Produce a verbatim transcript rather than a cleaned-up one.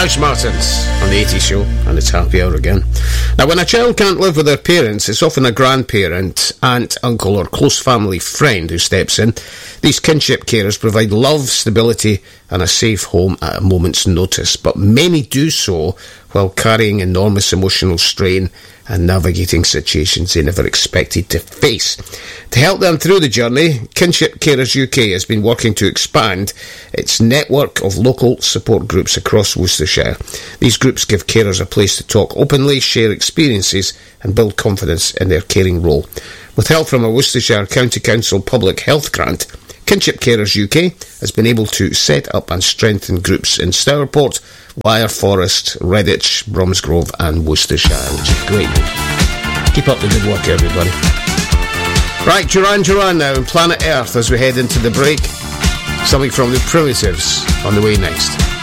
House Martins on the eighties show, and it's happy hour again. Now, when a child can't live with their parents, it's often a grandparent, aunt, uncle or close family friend who steps in. These kinship carers provide love, stability and a safe home at a moment's notice, but many do so while carrying enormous emotional strain and navigating situations they never expected to face. To help them through the journey, Kinship Carers U K has been working to expand its network of local support groups across Worcestershire. These groups give carers a place to talk openly, share experiences and build confidence in their caring role. With help from a Worcestershire County Council public health grant, Kinship Carers U K has been able to set up and strengthen groups in Stourport, Wyre Forest, Redditch, Bromsgrove and Worcestershire, which is great. Keep up the good work, everybody. Right, Duran Duran now and Planet Earth as we head into the break. Something from the Primitives on the way next.